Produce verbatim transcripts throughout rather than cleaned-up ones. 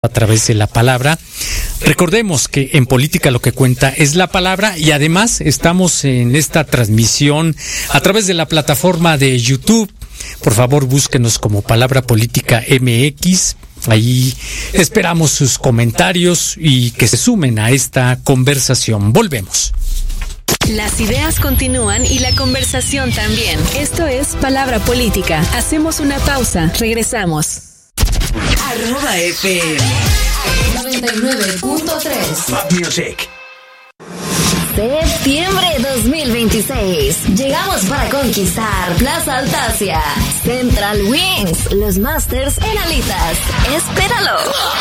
a través de la palabra. Recordemos que en política lo que cuenta es la palabra y además estamos en esta transmisión a través de la plataforma de YouTube. Por favor, búsquenos como Palabra Política M X. Ahí esperamos sus comentarios y que se sumen a esta conversación. Volvemos. Las ideas continúan y la conversación también. Esto es Palabra Política. Hacemos una pausa. Regresamos. Arroba F M noventa y nueve punto tres. Pop Music. Septiembre dos mil veintiséis. Llegamos para conquistar Plaza Altasia, Central Wings, los Masters en alitas. Espéralo.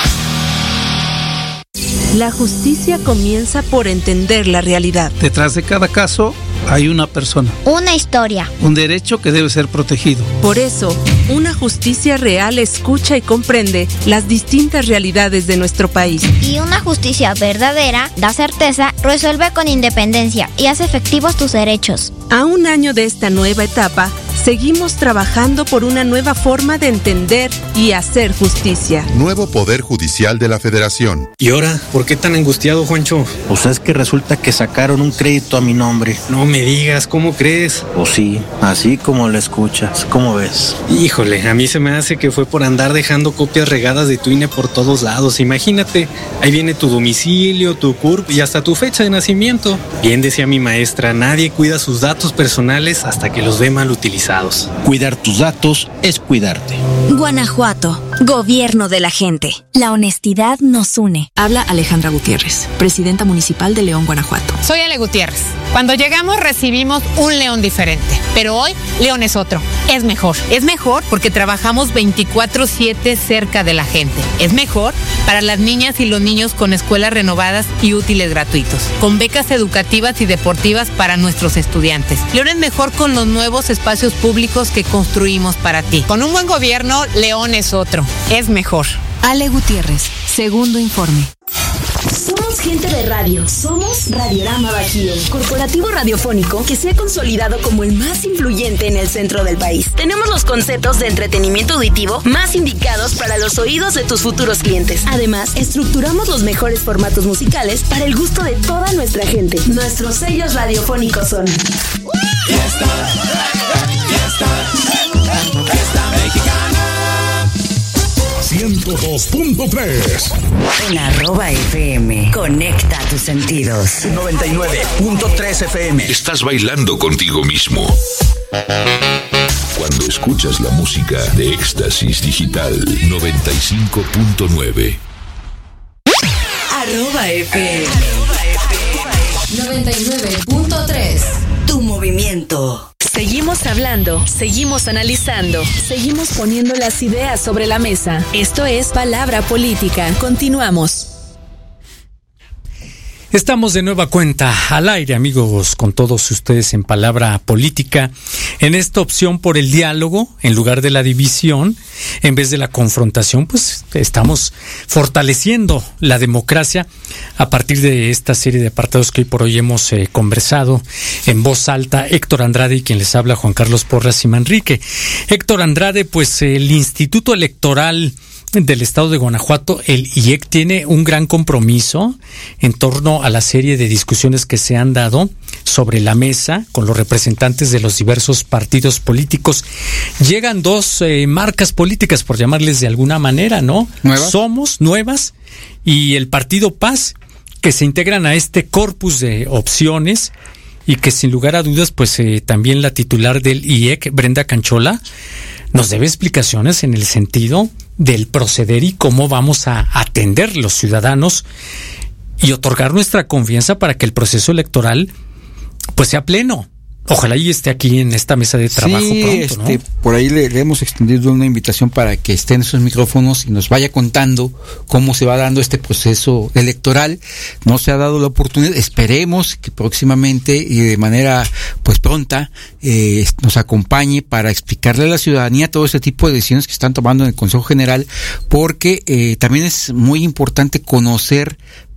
La justicia comienza por entender la realidad. Detrás de cada caso hay una persona. Una historia. Un derecho que debe ser protegido. Por eso, una justicia real escucha y comprende las distintas realidades de nuestro país. Y una justicia verdadera da certeza, resuelve con independencia y hace efectivos tus derechos. A un año de esta nueva etapa, seguimos trabajando por una nueva forma de entender y hacer justicia. Nuevo Poder Judicial de la Federación. ¿Y ahora? ¿Por qué tan angustiado, Juancho? Pues es que resulta que sacaron un crédito a mi nombre. No me digas, ¿cómo crees? Pues sí, así como lo escuchas. ¿Cómo ves? Híjole, a mí se me hace que fue por andar dejando copias regadas de tu I N E por todos lados. Imagínate, ahí viene tu domicilio, tu C U R P y hasta tu fecha de nacimiento. Bien decía mi maestra, nadie cuida sus datos personales hasta que los ve mal utilizados. Cuidar tus datos es cuidarte. Guanajuato, gobierno de la gente. La honestidad nos une. Habla Alejandra Gutiérrez, presidenta municipal de León, Guanajuato. Soy Ale Gutiérrez. Cuando llegamos recibimos un León diferente, pero hoy León es otro. Es mejor. Es mejor porque trabajamos veinticuatro siete cerca de la gente. Es mejor para las niñas y los niños con escuelas renovadas y útiles gratuitos, con becas educativas y deportivas para nuestros estudiantes. León es mejor con los nuevos espacios públicos que construimos para ti. Con un buen gobierno, León es otro. Es mejor. Ale Gutiérrez, segundo informe. Somos gente de radio, somos Radiorama Bajío, corporativo radiofónico que se ha consolidado como el más influyente en el centro del país. Tenemos los conceptos de entretenimiento auditivo más indicados para los oídos de tus futuros clientes. Además, estructuramos los mejores formatos musicales para el gusto de toda nuestra gente. Nuestros sellos radiofónicos son Fiesta, fiesta, fiesta mexicana. ciento dos punto tres. En arroba F M. Conecta tus sentidos. noventa y nueve punto tres F M. Estás bailando contigo mismo. Cuando escuchas la música de Éxtasis Digital noventa y cinco punto nueve. Arroba F M. noventa y nueve punto tres. Tu movimiento. Seguimos hablando, seguimos analizando, seguimos poniendo las ideas sobre la mesa. Esto es Palabra Política. Continuamos. Estamos de nueva cuenta al aire, amigos, con todos ustedes en Palabra Política, en esta opción por el diálogo en lugar de la división, en vez de la confrontación. Pues estamos fortaleciendo la democracia a partir de esta serie de apartados que hoy por hoy hemos eh, conversado en voz alta. Héctor Andrade y quien les habla, Juan Carlos Porras y Manrique. Héctor Andrade, pues el Instituto Electoral del Estado de Guanajuato, el I E C, tiene un gran compromiso en torno a la serie de discusiones que se han dado sobre la mesa con los representantes de los diversos partidos políticos. Llegan dos eh, marcas políticas, por llamarles de alguna manera, ¿no? ¿Nuevas? Somos, nuevas, y el Partido Paz, que se integran a este corpus de opciones y que sin lugar a dudas, pues eh, también la titular del I E C, Brenda Canchola, nos debe explicaciones en el sentido del proceder y cómo vamos a atender los ciudadanos y otorgar nuestra confianza para que el proceso electoral pues sea pleno. Ojalá y esté aquí en esta mesa de trabajo sí, pronto, este, ¿no? Por ahí le, le hemos extendido una invitación para que esté en esos micrófonos y nos vaya contando cómo se va dando este proceso electoral. No se ha dado la oportunidad, esperemos que próximamente y de manera pues pronta eh, nos acompañe para explicarle a la ciudadanía todo ese tipo de decisiones que están tomando en el Consejo General, porque eh, también es muy importante conocer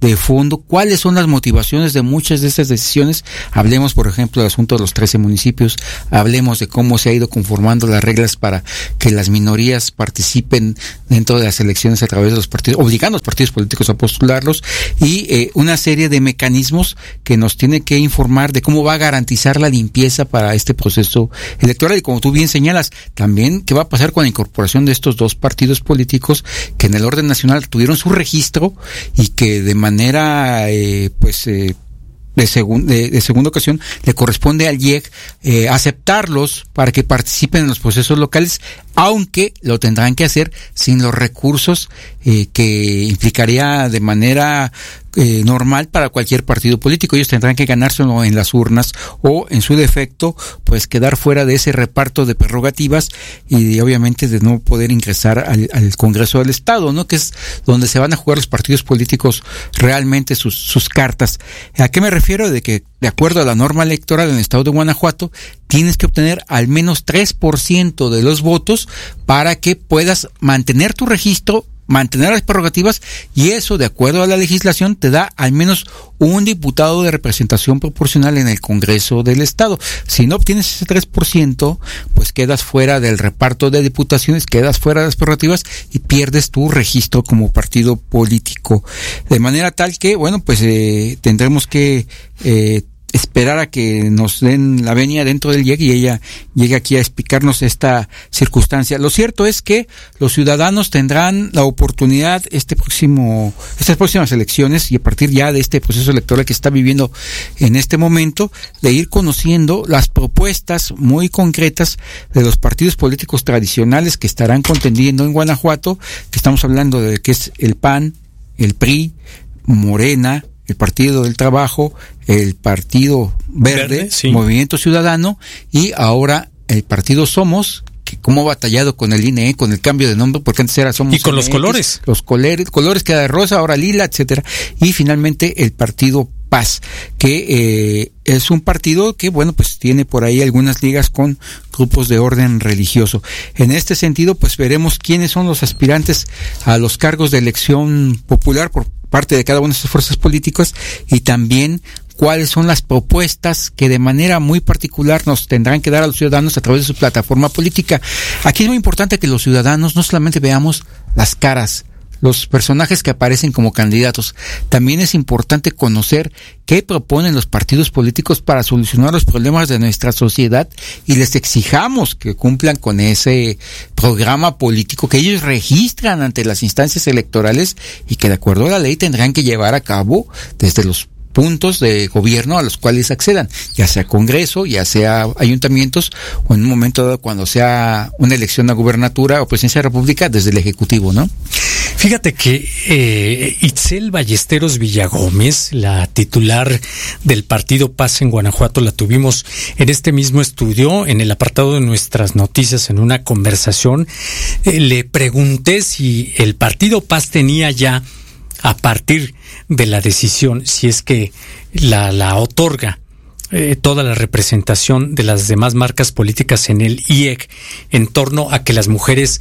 de fondo, cuáles son las motivaciones de muchas de estas decisiones. Hablemos, por ejemplo, del asunto de los trece municipios, hablemos de cómo se ha ido conformando las reglas para que las minorías participen dentro de las elecciones a través de los partidos, obligando a los partidos políticos a postularlos, y eh, una serie de mecanismos que nos tiene que informar de cómo va a garantizar la limpieza para este proceso electoral. Y como tú bien señalas, también qué va a pasar con la incorporación de estos dos partidos políticos que en el orden nacional tuvieron su registro y que de manera eh, pues eh, de, segun, de, de segunda ocasión le corresponde al I E C eh, aceptarlos para que participen en los procesos locales, aunque lo tendrán que hacer sin los recursos eh, que implicaría de manera eh, normal para cualquier partido político. Ellos tendrán que ganárselo en las urnas o, en su defecto, pues quedar fuera de ese reparto de prerrogativas y obviamente de no poder ingresar al, al Congreso del Estado, ¿no? Que es donde se van a jugar los partidos políticos realmente sus, sus cartas. ¿A qué me refiero? De que, de acuerdo a la norma electoral en el Estado de Guanajuato, tienes que obtener al menos tres por ciento de los votos para que puedas mantener tu registro, mantener las prerrogativas, y eso, de acuerdo a la legislación, te da al menos un diputado de representación proporcional en el Congreso del Estado. Si no obtienes ese tres por ciento, pues quedas fuera del reparto de diputaciones, quedas fuera de las prerrogativas y pierdes tu registro como partido político. De manera tal que, bueno, pues eh, tendremos que eh, esperar a que nos den la venia dentro del I E C y ella llegue aquí a explicarnos esta circunstancia. Lo cierto es que los ciudadanos tendrán la oportunidad este próximo, estas próximas elecciones, y a partir ya de este proceso electoral que está viviendo en este momento, de ir conociendo las propuestas muy concretas de los partidos políticos tradicionales que estarán contendiendo en Guanajuato, que estamos hablando de que es el P A N, el P R I, Morena, el Partido del Trabajo, el Partido Verde, Verde sí. Movimiento Ciudadano, y ahora el Partido Somos, que como ha batallado con el I N E, con el cambio de nombre, porque antes era Somos. Y con M X, los colores. Los colores, colores que era de rosa, ahora lila, etcétera. Y finalmente el Partido Paz, que eh, es un partido que, bueno, pues tiene por ahí algunas ligas con grupos de orden religioso. En este sentido, pues veremos quiénes son los aspirantes a los cargos de elección popular por parte de cada una de esas fuerzas políticas, y también cuáles son las propuestas que de manera muy particular nos tendrán que dar a los ciudadanos a través de su plataforma política. Aquí es muy importante que los ciudadanos no solamente veamos las caras, los personajes que aparecen como candidatos, también es importante conocer qué proponen los partidos políticos para solucionar los problemas de nuestra sociedad, y les exijamos que cumplan con ese programa político que ellos registran ante las instancias electorales y que, de acuerdo a la ley, tendrán que llevar a cabo desde los puntos de gobierno a los cuales accedan, ya sea Congreso, ya sea ayuntamientos, o en un momento dado cuando sea una elección a gubernatura o presidencia de la República, desde el Ejecutivo, ¿no? Fíjate que eh, Itzel Ballesteros Villagómez, la titular del Partido Paz en Guanajuato, la tuvimos en este mismo estudio, en el apartado de nuestras noticias, en una conversación. Eh, le pregunté si el Partido Paz tenía ya, a partir de la decisión, si es que la, la otorga eh, toda la representación de las demás marcas políticas en el I E C, en torno a que las mujeres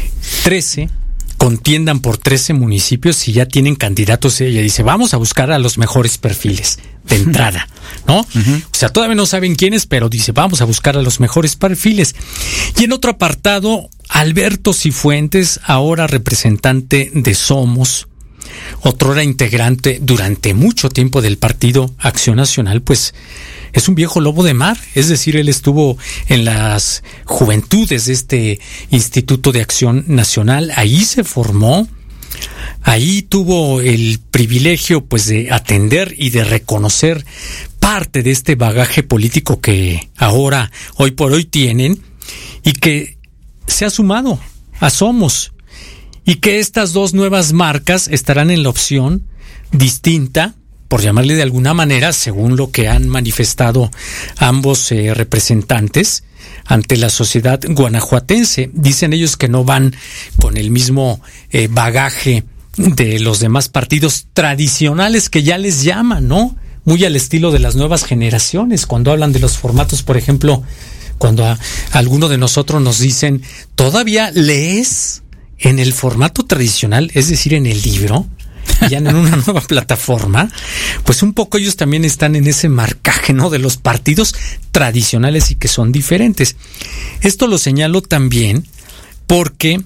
trece contiendan por trece municipios, si ya tienen candidatos. Ella dice, vamos a buscar a los mejores perfiles de entrada, ¿no? Uh-huh. O sea, todavía no saben quiénes, pero dice, vamos a buscar a los mejores perfiles. Y en otro apartado, Alberto Cifuentes, ahora representante de Somos, otrora integrante durante mucho tiempo del Partido Acción Nacional, pues es un viejo lobo de mar. Es decir, él estuvo en las juventudes de este Instituto de Acción Nacional, ahí se formó, ahí tuvo el privilegio pues de atender y de reconocer parte de este bagaje político que ahora, hoy por hoy tienen, y que se ha sumado a Somos, y que estas dos nuevas marcas estarán en la opción distinta, por llamarle de alguna manera, según lo que han manifestado ambos eh, representantes ante la sociedad guanajuatense. Dicen ellos que no van con el mismo eh, bagaje de los demás partidos tradicionales, que ya les llaman, ¿no? Muy al estilo de las nuevas generaciones, cuando hablan de los formatos, por ejemplo, cuando a, a alguno de nosotros nos dicen, ¿todavía lees en el formato tradicional, es decir, en el libro? ya en una nueva plataforma, pues un poco ellos también están en ese marcaje, ¿no?, de los partidos tradicionales y que son diferentes. Esto lo señalo también porque,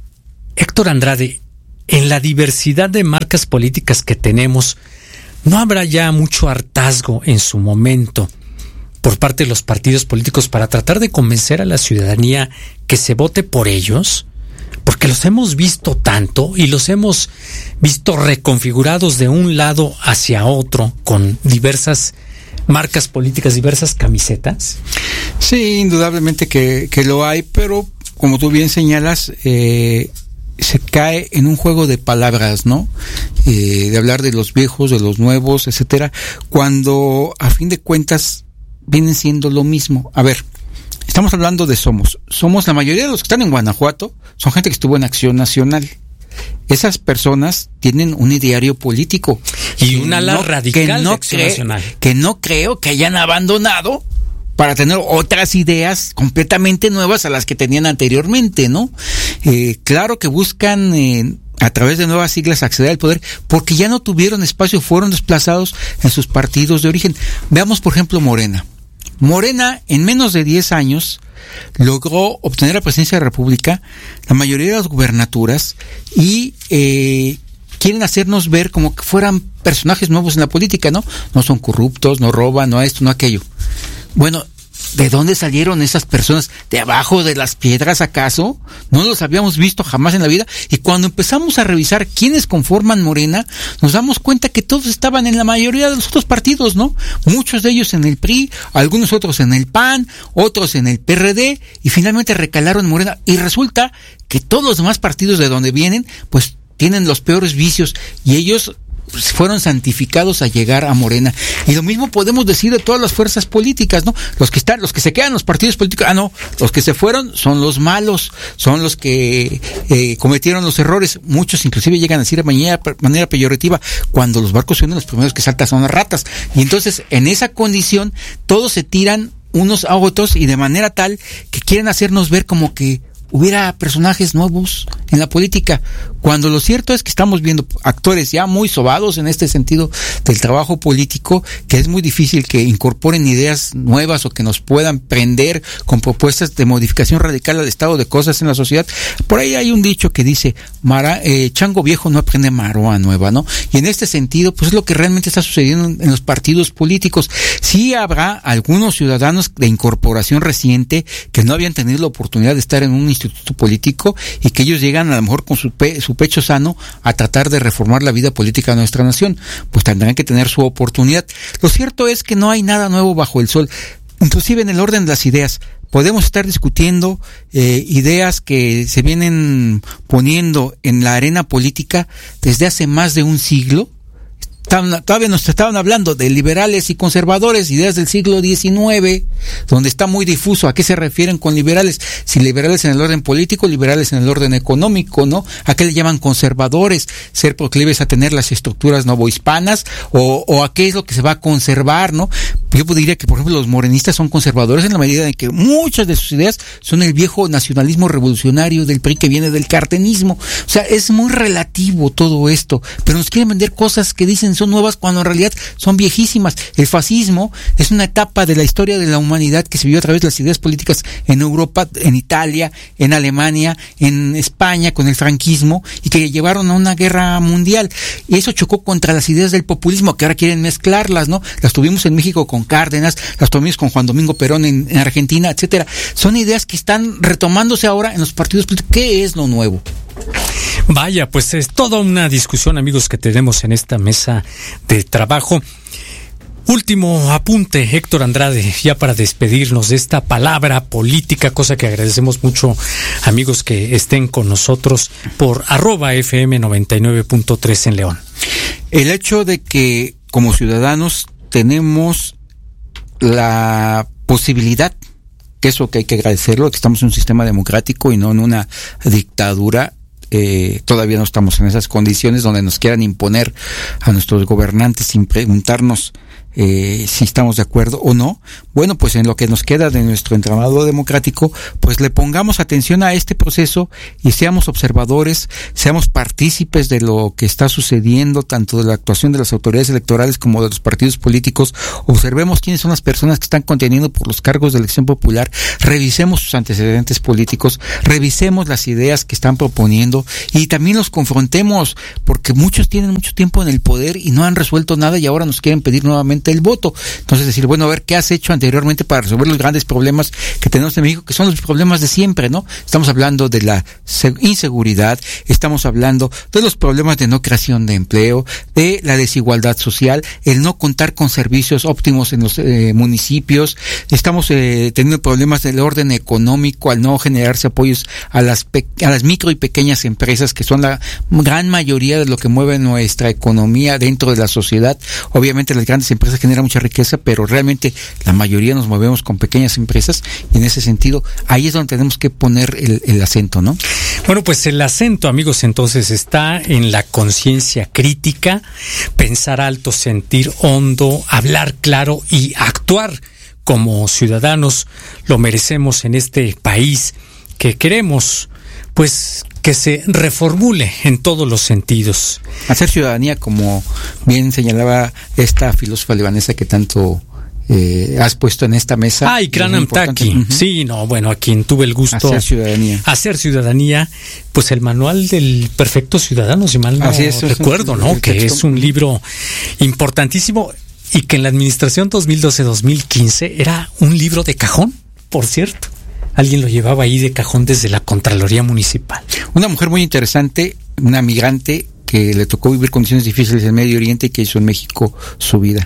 Héctor Andrade, en la diversidad de marcas políticas que tenemos, ¿no habrá ya mucho hartazgo en su momento por parte de los partidos políticos para tratar de convencer a la ciudadanía que se vote por ellos? Porque los hemos visto tanto y los hemos visto reconfigurados de un lado hacia otro con diversas marcas políticas, diversas camisetas. Sí, indudablemente que, que lo hay, pero como tú bien señalas, eh, se cae en un juego de palabras, ¿no? Eh, de hablar de los viejos, de los nuevos, etcétera, cuando a fin de cuentas vienen siendo lo mismo. A ver, estamos hablando de Somos. Somos, la mayoría de los que están en Guanajuato son gente que estuvo en Acción Nacional. Esas personas tienen un ideario político. Y un ala no, radical que no de Acción cree, Nacional. Que no creo que hayan abandonado para tener otras ideas completamente nuevas a las que tenían anteriormente, ¿no? Eh, claro que buscan eh, a través de nuevas siglas acceder al poder porque ya no tuvieron espacio, fueron desplazados en sus partidos de origen. Veamos, por ejemplo, Morena. Morena, en menos de diez años, logró obtener la presidencia de la República, la mayoría de las gubernaturas, y eh, quieren hacernos ver como que fueran personajes nuevos en la política, ¿no? No son corruptos, no roban, no esto, no aquello. Bueno, ¿de dónde salieron esas personas? ¿De abajo de las piedras acaso? No los habíamos visto jamás en la vida. Y cuando empezamos a revisar quiénes conforman Morena, nos damos cuenta que todos estaban en la mayoría de los otros partidos, ¿no? Muchos de ellos en el P R I, algunos otros en el P A N, otros en el P R D, y finalmente recalaron en Morena. Y resulta que todos los demás partidos de donde vienen, pues tienen los peores vicios, y ellos fueron santificados a llegar a Morena. Y lo mismo podemos decir de todas las fuerzas políticas, ¿no? Los que están, los que se quedan en los partidos políticos, ah, no, los que se fueron son los malos, son los que eh, cometieron los errores. Muchos inclusive llegan a decir de manera, manera peyorativa, cuando los barcos se hunden, los primeros que saltan son las ratas. Y entonces, en esa condición, todos se tiran unos a otros y de manera tal que quieren hacernos ver como que hubiera personajes nuevos en la política, cuando lo cierto es que estamos viendo actores ya muy sobados en este sentido del trabajo político, que es muy difícil que incorporen ideas nuevas o que nos puedan prender con propuestas de modificación radical al estado de cosas en la sociedad. Por ahí hay un dicho que dice, Mara, eh, chango viejo no aprende maroa nueva, ¿no? Y en este sentido, pues es lo que realmente está sucediendo en, en los partidos políticos. Sí habrá algunos ciudadanos de incorporación reciente que no habían tenido la oportunidad de estar en un instituto político y que ellos llegan a lo mejor con su, pe su pecho sano a tratar de reformar la vida política de nuestra nación, pues tendrán que tener su oportunidad. Lo cierto es que no hay nada nuevo bajo el sol, inclusive en el orden de las ideas. Podemos estar discutiendo eh, ideas que se vienen poniendo en la arena política desde hace más de un siglo. Todavía nos estaban hablando de liberales y conservadores, ideas del siglo diecinueve, donde está muy difuso a qué se refieren con liberales, si liberales en el orden político, liberales en el orden económico, ¿no? ¿A qué le llaman conservadores? ¿Ser proclives a tener las estructuras novohispanas? ¿O, o a qué es lo que se va a conservar, no? Yo diría que, por ejemplo, los morenistas son conservadores en la medida en que muchas de sus ideas son el viejo nacionalismo revolucionario del P R I que viene del cardenismo. O sea, es muy relativo todo esto, pero nos quieren vender cosas que dicen son nuevas cuando en realidad son viejísimas. El fascismo es una etapa de la historia de la humanidad que se vivió a través de las ideas políticas en Europa, en Italia, en Alemania, en España con el franquismo, y que llevaron a una guerra mundial. Y eso chocó contra las ideas del populismo, que ahora quieren mezclarlas, ¿no? Las tuvimos en México con Cárdenas, las tuvimos con Juan Domingo Perón en, en Argentina, etcétera. Son ideas que están retomándose ahora en los partidos políticos. ¿Qué es lo nuevo? Vaya, pues es toda una discusión, amigos, que tenemos en esta mesa de trabajo. Último apunte, Héctor Andrade, ya para despedirnos de esta palabra política, cosa que agradecemos mucho, amigos, que estén con nosotros por arroba F M noventa y nueve punto tres en León. El hecho de que como ciudadanos tenemos la posibilidad, que eso que hay que agradecerlo, que estamos en un sistema democrático y no en una dictadura. Eh, todavía no estamos en esas condiciones donde nos quieran imponer a nuestros gobernantes sin preguntarnos eh, si estamos de acuerdo o no. Bueno, pues en lo que nos queda de nuestro entramado democrático, pues le pongamos atención a este proceso y seamos observadores, seamos partícipes de lo que está sucediendo, tanto de la actuación de las autoridades electorales como de los partidos políticos. Observemos quiénes son las personas que están conteniendo por los cargos de elección popular, revisemos sus antecedentes políticos, revisemos las ideas que están proponiendo y también los confrontemos, porque muchos tienen mucho tiempo en el poder y no han resuelto nada y ahora nos quieren pedir nuevamente el voto. Entonces decir, bueno, a ver, ¿qué has hecho anteriormente para resolver los grandes problemas que tenemos en México, que son los problemas de siempre, ¿no? Estamos hablando de la inseguridad, estamos hablando de los problemas de no creación de empleo, de la desigualdad social, el no contar con servicios óptimos en los eh, municipios, estamos eh, teniendo problemas del orden económico al no generarse apoyos a las pe- a las micro y pequeñas empresas, que son la gran mayoría de lo que mueve nuestra economía dentro de la sociedad. Obviamente las grandes empresas generan mucha riqueza, pero realmente la mayoría nos movemos con pequeñas empresas y en ese sentido ahí es donde tenemos que poner el, el acento, ¿no? Bueno, pues el acento, amigos, entonces está en la conciencia crítica, pensar alto, sentir hondo, hablar claro y actuar como ciudadanos. Lo merecemos en este país que queremos, pues, que se reformule en todos los sentidos. Hacer ciudadanía, como bien señalaba esta filósofa libanesa que tanto eh, has puesto en esta mesa. Ah, Ikram Amtaki. Uh-huh. Sí, no, bueno, a quien tuve el gusto. Hacer ciudadanía. Hacer ciudadanía, pues el manual del perfecto ciudadano, si mal no Así es, recuerdo, es un, ¿no? Que texto. Es un libro importantísimo y que en la administración dos mil doce dos mil quince era un libro de cajón, por cierto. Alguien lo llevaba ahí de cajón desde la Contraloría Municipal. Una mujer muy interesante, una migrante que le tocó vivir condiciones difíciles en Medio Oriente y que hizo en México su vida.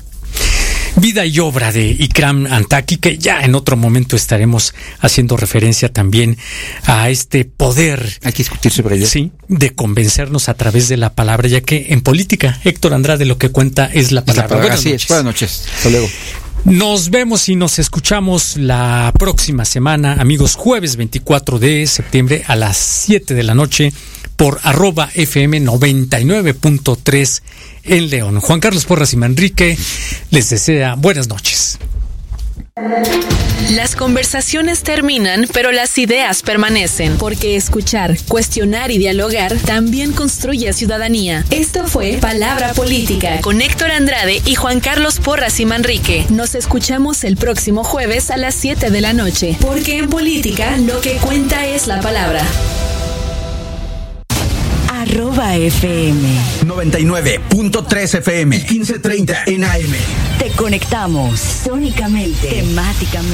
Vida y obra de Ikram Amtaki, que ya en otro momento estaremos haciendo referencia también a este poder. Hay que discutir sobre ello. Sí, de convencernos a través de la palabra, ya que en política, Héctor Andrade lo que cuenta es la palabra. Es la palabra. Buenas, Así noches. Es. Buenas noches. Hasta luego. Nos vemos y nos escuchamos la próxima semana, amigos, jueves veinticuatro de septiembre a las siete de la noche por arroba F M noventa y nueve punto tres en León. Juan Carlos Porras y Manrique les desea buenas noches. Las conversaciones terminan, pero las ideas permanecen, porque escuchar, cuestionar y dialogar también construye ciudadanía. Esto fue Palabra Política con Héctor Andrade y Juan Carlos Porras y Manrique. Nos escuchamos el próximo jueves a las siete de la noche, porque en política lo que cuenta es la palabra. Arroba F M noventa y nueve punto tres F M, quince treinta en A M. Te conectamos sónicamente, temáticamente.